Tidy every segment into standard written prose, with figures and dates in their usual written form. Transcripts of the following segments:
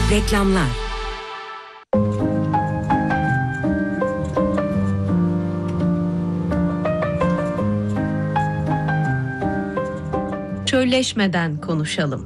Reklamlar. Çölleşmeden konuşalım.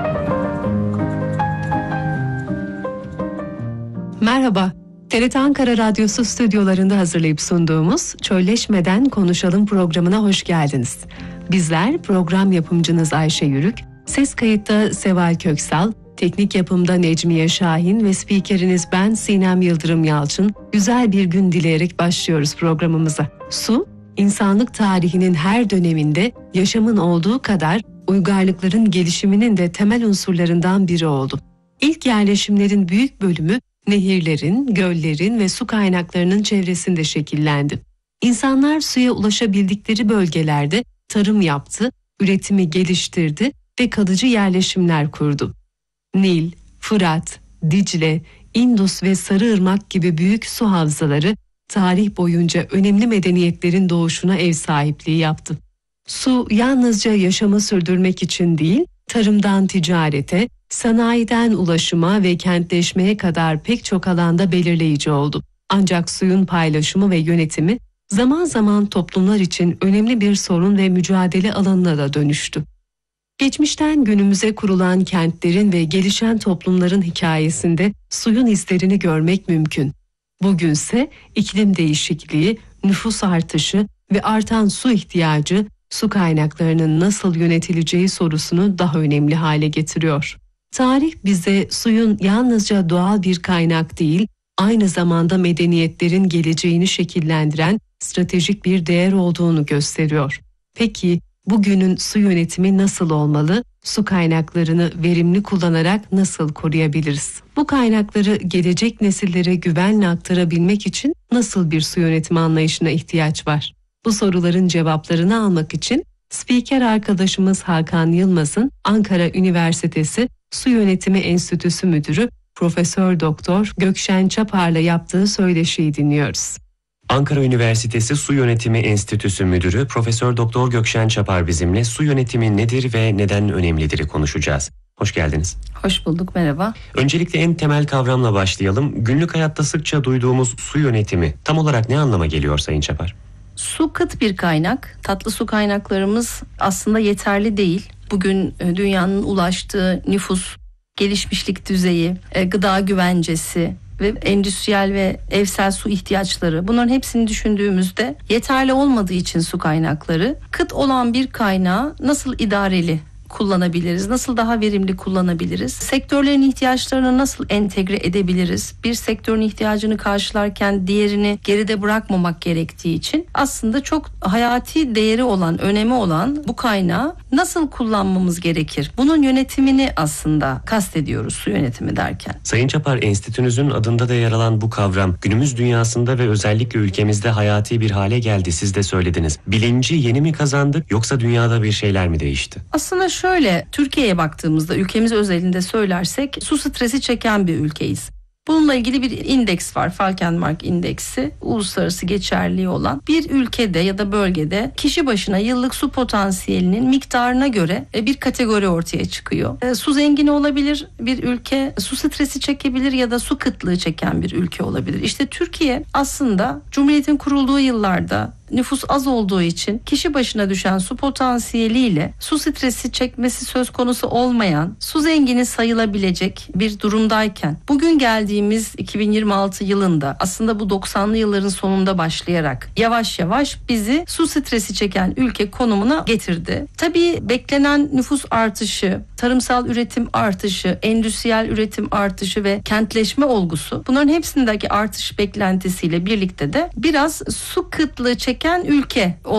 Merhaba, TRT Ankara Radyosu stüdyolarında hazırlayıp sunduğumuz Çölleşmeden Konuşalım programına hoş geldiniz. Bizler program yapımcınız Ayşe Yürük, ses kayıtta Seval Köksal, teknik yapımda Necmiye Şahin ve spikeriniz ben Sinem Yıldırım Yalçın. Güzel bir gün dileyerek başlıyoruz programımıza. Su, insanlık tarihinin her döneminde yaşamın olduğu kadar uygarlıkların gelişiminin de temel unsurlarından biri oldu. İlk yerleşimlerin büyük bölümü nehirlerin, göllerin ve su kaynaklarının çevresinde şekillendi. İnsanlar suya ulaşabildikleri bölgelerde tarım yaptı, üretimi geliştirdi ve kalıcı yerleşimler kurdu. Nil, Fırat, Dicle, Indus ve Sarıırmak gibi büyük su havzaları tarih boyunca önemli medeniyetlerin doğuşuna ev sahipliği yaptı. Su yalnızca yaşamı sürdürmek için değil, tarımdan ticarete, sanayiden ulaşıma ve kentleşmeye kadar pek çok alanda belirleyici oldu. Ancak suyun paylaşımı ve yönetimi zaman zaman toplumlar için önemli bir sorun ve mücadele alanına da dönüştü. Geçmişten günümüze kurulan kentlerin ve gelişen toplumların hikayesinde suyun izlerini görmek mümkün. Bugünse iklim değişikliği, nüfus artışı ve artan su ihtiyacı su kaynaklarının nasıl yönetileceği sorusunu daha önemli hale getiriyor. Tarih bize suyun yalnızca doğal bir kaynak değil, aynı zamanda medeniyetlerin geleceğini şekillendiren stratejik bir değer olduğunu gösteriyor. Peki bugünün su yönetimi nasıl olmalı? Su kaynaklarını verimli kullanarak nasıl koruyabiliriz? Bu kaynakları gelecek nesillere güvenle aktarabilmek için nasıl bir su yönetimi anlayışına ihtiyaç var? Bu soruların cevaplarını almak için spiker arkadaşımız Hakan Yılmaz'ın Ankara Üniversitesi Su Yönetimi Enstitüsü Müdürü Profesör Doktor Gökşen Çapar'la yaptığı söyleşiyi dinliyoruz. Ankara Üniversitesi Su Yönetimi Enstitüsü Müdürü Profesör Doktor Gökşen Çapar bizimle. Su yönetimi nedir ve neden önemlidir'i konuşacağız. Hoş geldiniz. Hoş bulduk, merhaba. Öncelikle en temel kavramla başlayalım. Günlük hayatta sıkça duyduğumuz su yönetimi tam olarak ne anlama geliyor Sayın Çapar? Su kıt bir kaynak. Tatlı su kaynaklarımız aslında yeterli değil. Bugün dünyanın ulaştığı nüfus, gelişmişlik düzeyi, gıda güvencesi ve endüstriyel ve evsel su ihtiyaçları, bunların hepsini düşündüğümüzde yeterli olmadığı için su kaynakları, kıt olan bir kaynağı nasıl idareli kullanabiliriz? Nasıl daha verimli kullanabiliriz? Sektörlerin ihtiyaçlarını nasıl entegre edebiliriz? Bir sektörün ihtiyacını karşılarken diğerini geride bırakmamak gerektiği için aslında çok hayati değeri olan, önemi olan bu kaynağı nasıl kullanmamız gerekir? Bunun yönetimini aslında kastediyoruz su yönetimi derken. Sayın Çapar, enstitünüzün adında da yer alan bu kavram günümüz dünyasında ve özellikle ülkemizde hayati bir hale geldi. Siz de söylediniz. Bilinci yeni mi kazandık yoksa dünyada bir şeyler mi değişti? Aslında şöyle, Türkiye'ye baktığımızda ülkemiz özelinde söylersek su stresi çeken bir ülkeyiz. Bununla ilgili bir indeks var, Falkenmark indeksi, uluslararası geçerliği olan. Bir ülkede ya da bölgede kişi başına yıllık su potansiyelinin miktarına göre bir kategori ortaya çıkıyor. Su zengini olabilir bir ülke, su stresi çekebilir ya da su kıtlığı çeken bir ülke olabilir. İşte Türkiye aslında Cumhuriyet'in kurulduğu yıllarda nüfus az olduğu için kişi başına düşen su potansiyeliyle su stresi çekmesi söz konusu olmayan, su zengini sayılabilecek bir durumdayken bugün geldiğimiz 2026 yılında aslında bu 90'lı yılların sonunda başlayarak yavaş yavaş bizi su stresi çeken ülke konumuna getirdi. Tabii beklenen nüfus artışı, tarımsal üretim artışı, endüstriyel üretim artışı ve kentleşme olgusu, bunların hepsindeki artış beklentisiyle birlikte de biraz su kıtlığı çeken ülke